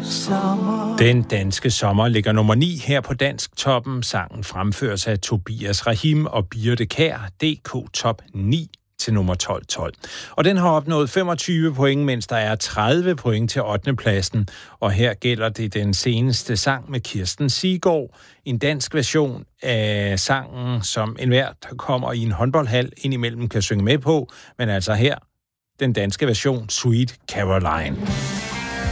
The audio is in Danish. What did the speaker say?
Den danske sommer ligger nummer 9 her på Dansk Toppen. Sangen fremføres af Tobias Rahim og Birte Kjær, DK Top 9 til nummer 12. Og den har opnået 25 point, mens der er 30 point til 8. pladsen. Og her gælder det den seneste sang med Kirsten Siggaard. En dansk version af sangen, som enhver, der kommer i en håndboldhal indimellem kan synge med på. Men altså her, den danske version, Sweet Caroline.